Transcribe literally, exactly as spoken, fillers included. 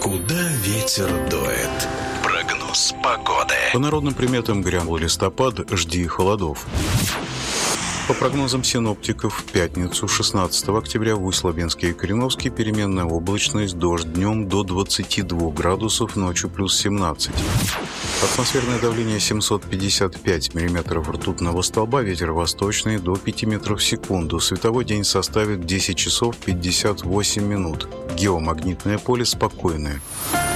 Куда ветер дует? Прогноз погоды. По народным приметам грянул листопад, жди холодов. По прогнозам синоптиков, в пятницу, шестнадцатого октября, в Усть-Лабинске и Кореновске переменная облачность, дождь днем до двадцати двух градусов, ночью плюс семнадцать. Атмосферное давление семьсот пятьдесят пять миллиметров ртутного столба, ветер восточный до пяти метров в секунду. Световой день составит десять часов пятьдесят восемь минут. Геомагнитное поле спокойное.